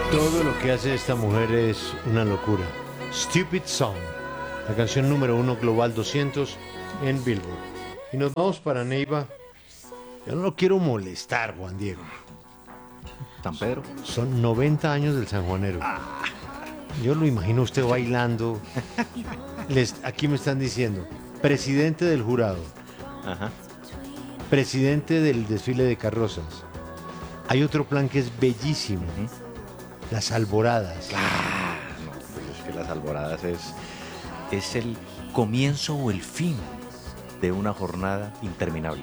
Todo lo que hace esta mujer es una locura. Stupid Song, la canción número 1 Global 200 en Billboard. Y nos vamos para Neiva. Yo no lo quiero molestar, Juan Diego. San Pedro. Son 90 años del sanjuanero. Yo lo imagino usted bailando. Aquí me están diciendo, presidente del jurado, Ajá. presidente del desfile de carrozas. Hay otro plan que es bellísimo. Las alboradas. No, pues es que las alboradas es el comienzo o el fin de una jornada interminable.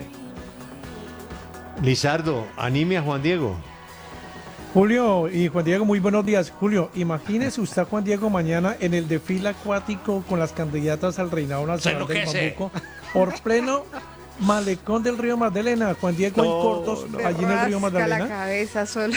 Lizardo, anime a Juan Diego. Julio y Juan Diego, muy buenos días. Julio, imagínese usted a Juan Diego mañana en el desfile acuático con las candidatas al reinado nacional del Bambuco por pleno malecón del río Magdalena. Juan Diego en cortos allí en el río rasca Magdalena. la cabeza solo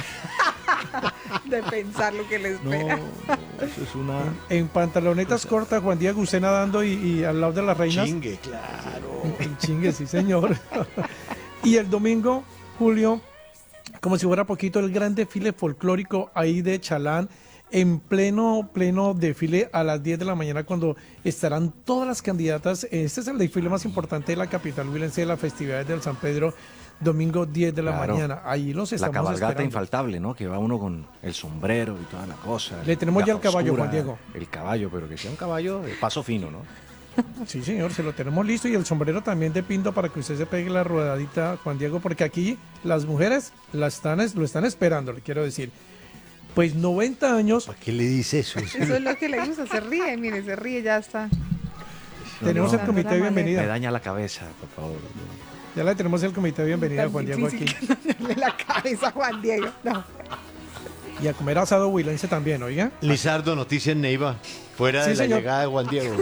de pensar lo que le espera. Eso es una... En pantalonetas cortas, Juan Diego, usted nadando y al lado de las reinas. Chingue, claro. En chingue, sí, señor. Y el domingo, Julio, como si fuera poquito, el gran desfile folclórico ahí de Chalán, en pleno desfile a las 10 de la mañana, cuando estarán todas las candidatas. Este es el desfile más importante de la capital huilense de las festividades del San Pedro, domingo 10 de la mañana. Ahí los La estamos cabalgata esperando. infaltable, ¿no? Que va uno con el sombrero y toda la cosa. Le tenemos ya el caballo, oscura, Juan Diego. El caballo, pero que sea un caballo de paso fino, ¿no? Sí, señor, se lo tenemos listo, y el sombrero también de pinto para que usted se pegue la rodadita, Juan Diego, porque aquí las mujeres lo están esperando, le quiero decir. Pues 90 años, ¿Para qué le dice eso? Eso es lo que le gusta, se ríe, mire, se ríe, ya está. tenemos no, el comité de la Me bienvenida. daña la cabeza, por favor. Ya le tenemos el comité de bienvenida a Tan Juan Diego aquí. difícil que dañarle la cabeza a Juan Diego. No. Y a comer asado huilense también, oiga. Lizardo, noticia en Neiva, fuera Sí, de la señor. llegada de Juan Diego.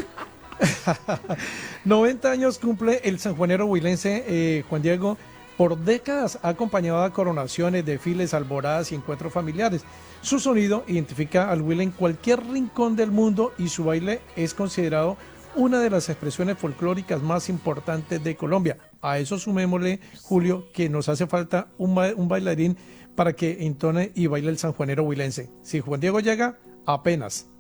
90 años cumple el sanjuanero huilense Juan Diego. Por décadas ha acompañado a coronaciones, desfiles, alboradas y encuentros familiares. Su sonido identifica al huila en cualquier rincón del mundo y su baile es considerado una de las expresiones folclóricas más importantes de Colombia. A eso sumémosle, Julio, que nos hace falta un bailarín para que entone y baile el sanjuanero huilense. Si Juan Diego llega, apenas.